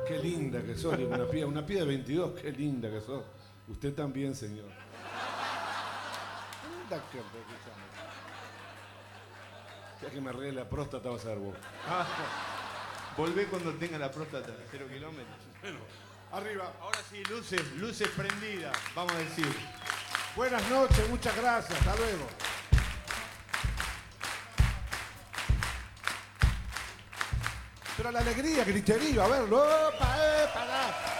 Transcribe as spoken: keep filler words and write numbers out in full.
Qué linda que sos, una piba, una piba de veintidós, qué linda que sos. Usted también, señor. Ya que me arregle la próstata vas a ver vos. Ah, volvé cuando tenga la próstata, cero kilómetros. Bueno, arriba. Ahora sí, luces, luces prendidas, vamos a decir. Buenas noches, muchas gracias, hasta luego. Pero la alegría, griterío, a verlo. ¡Opa, eh, pará!